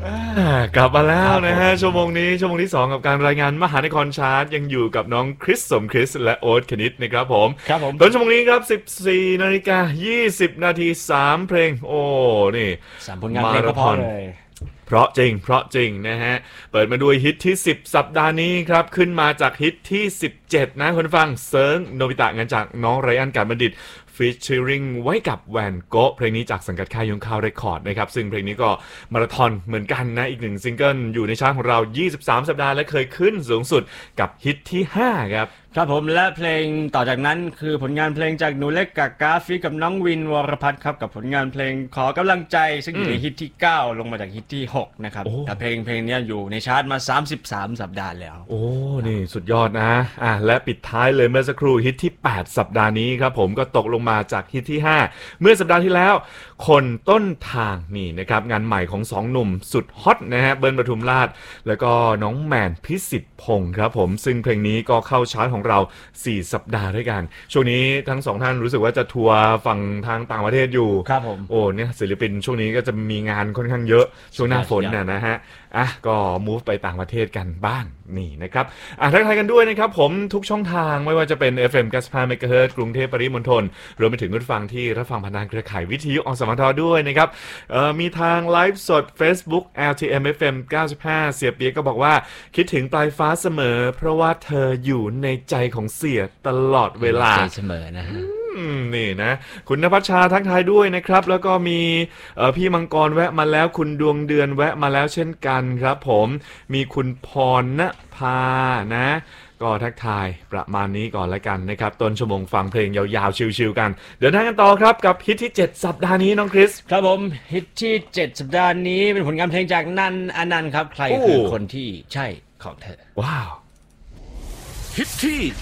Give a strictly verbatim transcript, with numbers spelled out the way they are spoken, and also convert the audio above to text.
กลับมาแล้วนะฮะชั่วโมงนี้ชั่วโมงที่สองกับการรายงานมหานครชาร์ตยังอยู่กับน้องคริสสมคริสและโอ๊ตคณิตนะครับผมครับผมต้นชั่วโมงนี้ครับสิบสี่นาฬิกายี่สิบนาทีสามเพลงโอ้นี่สามผลงานเพลงเพราะเลยเพราะจริงเพราะจริงนะฮะเปิดมาด้วยฮิตที่สิบสัปดาห์นี้ครับขึ้นมาจากฮิตที่สิบเจ็ดนะคุณฟังเซิร์งโนบิตะงานจากน้องไรอันการบัณฑิตฟีเจอริงไว้กับแวนโกะเพลงนี้จากสังกัดค่ายยงคาวเรคคอร์ดนะครับซึ่งเพลงนี้ก็มาราธอนเหมือนกันนะอีกหนึ่งซิงเกิลอยู่ในชาร์ตของเรายี่สิบสามสัปดาห์และเคยขึ้นสูงสุดกับฮิตที่ห้าครับครับผมและเพลงต่อจากนั้นคือผลงานเพลงจากหนูเล็กกากาฟีกับน้องวินวรพัฒน์ครับกับผลงานเพลงขอกำลังใจซึ่งอยู่ในฮิตที่เก้าลงมาจากฮิตที่หกนะครับแต่เพลงเพลงนี้อยู่ในชาร์ตมาสามสิบสามสัปดาห์แล้วโอ้นี่สุดยอดนะอ่ะและปิดท้ายเลยเมื่อสักครู่ฮิตที่แปดสัปดาห์นี้ครับผมก็ตกลงมาจากฮิตที่ห้าเมื่อสัปดาห์ที่แล้วคนต้นทางนี่นะครับงานใหม่ของสองหนุ่มสุดฮอตนะฮะเบิร์นปทุมราชแล้วก็น้องแมนพิสิทธิ์พงศ์ครับผมซึ่งเพลงนี้ก็เข้าชาร์ตของเราสี่สัปดาห์ด้วยกันช่วงนี้ทั้งสองท่านรู้สึกว่าจะทัวร์ฝั่งทางต่างประเทศอยู่ครับผมโอ้เนี่ยศิลปินช่วงนี้ก็จะมีงานค่อนข้างเยอะช่วงหน้าฝนน่ะนะฮะอ่ะก็ move ไปต่างประเทศกันบ้างนี่นะครับอ่ะทักทายกันด้วยนะครับผมทุกช่องทางไม่ว่าจะเป็น เอฟ เอ็ม เก้าสิบห้า เมกะเฮิรตซ์ กรุงเทพปริมณฑลรวมไปถึงผู้ฟังที่รับฟังผ่านทางเครือข่ายวิทยุอสมทด้วยนะครับเอ่อมีทางไลฟ์สด Facebook แอล ที เอ็ม เอฟ เอ็ม เก้าสิบห้าเสียเปียกก็บอกว่าคิดถึงปลายฟ้าเสมอเพราะว่าเธออยู่ในใจของเสียตลอดเวลาเสมอนะฮะนี่นะคุณณภัชชาทักทายด้วยนะครับแล้วก็มีพี่มังกรแวะมาแล้วคุณดวงเดือนแวะมาแล้วเช่นกันครับผมมีคุณพรณภานะก็ทักทายประมาณนี้ก่อนแล้วกันนะครับต้นชั่วโมงฟังเพลงยาวๆชิลๆกันเดี๋ยวนั่งกันต่อครับกับฮิตที่เจ็ดสัปดาห์นี้น้องคริสครับผมฮิตที่เจ็ดสัปดาห์นี้เป็นผลงานเพลงจากนันอนันต์ครับใครคือคนที่ใช่ของเธอว้าวฮิตที่